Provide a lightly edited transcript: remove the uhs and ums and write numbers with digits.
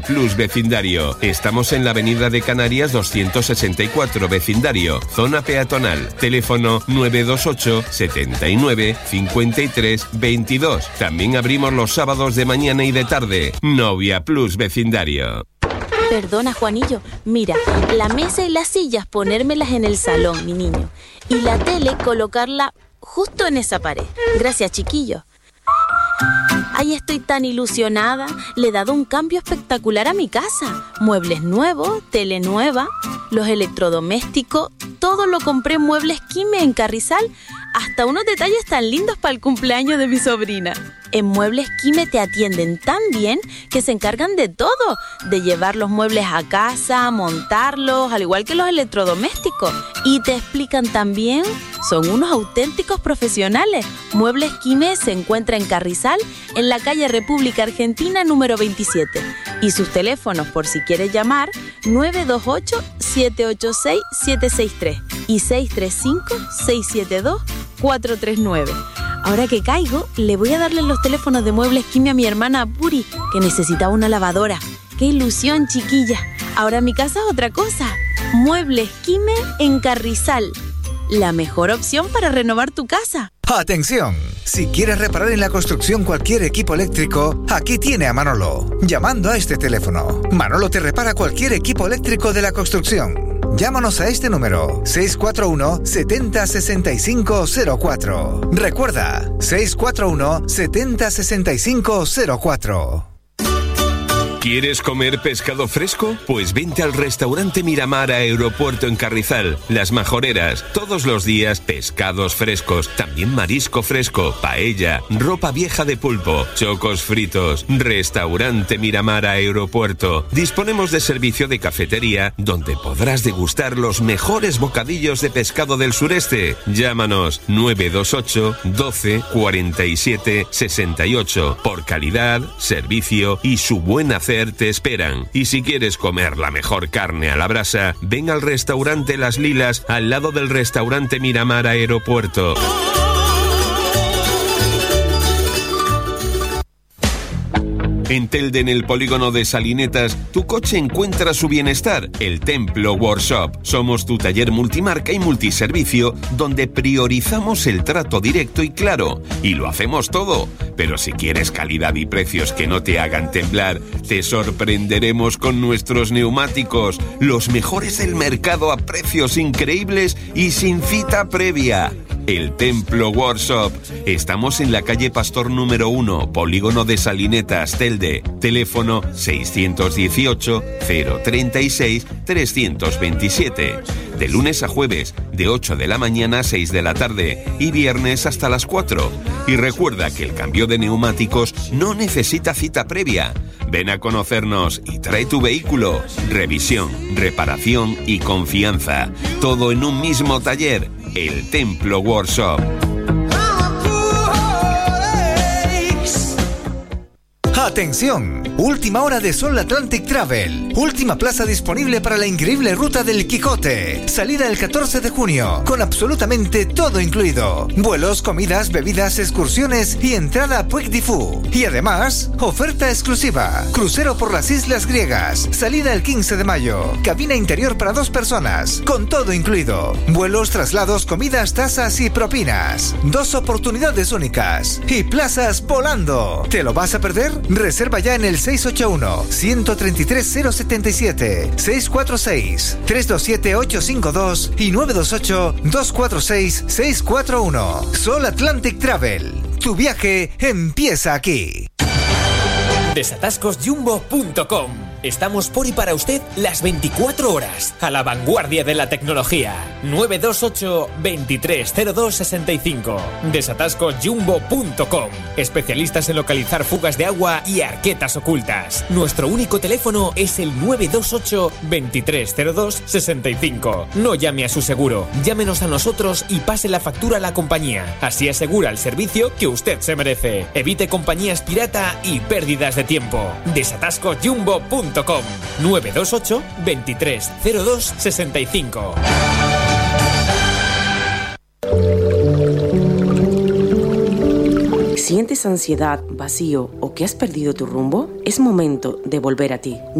Plus Vecindario. Estamos en la Avenida de Canarias 264, Vecindario, zona peatonal. Teléfono 928 79 53 22. También abrimos los sábados de mañana y de tarde. Novia Plus Vecindario. Perdona, Juanillo. Mira, la mesa y las sillas ponérmelas en el salón, mi niño. Y la tele colocarla justo en esa pared. Gracias, chiquillo. Ay, estoy tan ilusionada. Le he dado un cambio espectacular a mi casa. Muebles nuevos, tele nueva, los electrodomésticos. Todo lo compré en Muebles Quime en Carrizal. Hasta unos detalles tan lindos para el cumpleaños de mi sobrina. En Muebles Quime te atienden tan bien que se encargan de todo. De llevar los muebles a casa, montarlos, al igual que los electrodomésticos. Y te explican también, son unos auténticos profesionales. Muebles Quime se encuentra en Carrizal, en la calle República Argentina número 27. Y sus teléfonos, por si quieres llamar, 928-786-763 y 635-672-439. Ahora que caigo, le voy a darle los teléfonos de Muebles Quime a mi hermana Puri, que necesitaba una lavadora. ¡Qué ilusión, chiquilla! Ahora mi casa es otra cosa. Muebles Quime en Carrizal. La mejor opción para renovar tu casa. ¡Atención! Si quieres reparar en la construcción cualquier equipo eléctrico, aquí tiene a Manolo. Llamando a este teléfono. Manolo te repara cualquier equipo eléctrico de la construcción. Llámanos a este número, 641 70 65 04. Recuerda, 641 70 65 04. ¿Quieres comer pescado fresco? Pues vente al restaurante Miramar Aeropuerto en Carrizal. Las Majoreras, todos los días pescados frescos, también marisco fresco, paella, ropa vieja de pulpo, chocos fritos. Restaurante Miramar Aeropuerto. Disponemos de servicio de cafetería donde podrás degustar los mejores bocadillos de pescado del sureste. Llámanos 928 12 47 68. Por calidad, servicio y su buen hacer te esperan. Y si quieres comer la mejor carne a la brasa, ven al restaurante Las Lilas, al lado del restaurante Miramar Aeropuerto. En Telde, en el polígono de Salinetas, tu coche encuentra su bienestar. El Templo Workshop. Somos tu taller multimarca y multiservicio, donde priorizamos el trato directo y claro. Y lo hacemos todo. Pero si quieres calidad y precios que no te hagan temblar, te sorprenderemos con nuestros neumáticos. Los mejores del mercado a precios increíbles y sin cita previa. El Templo Workshop. Estamos en la calle Pastor número 1, polígono de Salinetas, Telde. Teléfono 618 036 327. De lunes a jueves, de 8 de la mañana a 6 de la tarde y viernes hasta las 4. Y recuerda que el cambio de neumáticos no necesita cita previa. Ven a conocernos y trae tu vehículo. Revisión, reparación y confianza. Todo en un mismo taller. El Templo Workshop. ¡Atención! Última hora de Sol Atlantic Travel. Última plaza disponible para la increíble ruta del Quijote. Salida el 14 de junio, con absolutamente todo incluido. Vuelos, comidas, bebidas, excursiones y entrada a Puig di Fou. Y además, oferta exclusiva. Crucero por las Islas Griegas. Salida el 15 de mayo. Cabina interior para 2 personas, con todo incluido. Vuelos, traslados, comidas, tasas y propinas. 2 oportunidades únicas. Y plazas volando. ¿Te lo vas a perder? Reserva ya en el 681-133-077, 646-327-852 y 928-246-641. Sol Atlantic Travel. Tu viaje empieza aquí. Desatascosjumbo.com. Estamos por y para usted las 24 horas, a la vanguardia de la tecnología. 928 2302 65. Desatascosjumbo.com. Especialistas en localizar fugas de agua y arquetas ocultas. Nuestro único teléfono es el 928 2302 65. No llame a su seguro, llámenos a nosotros y pase la factura a la compañía. Así asegura el servicio que usted se merece. Evite compañías pirata y pérdidas de tiempo. Desatascosjumbo.com. 928 2302 65. ¿Sientes ansiedad, vacío o que has perdido tu rumbo? Es momento de volver a ti.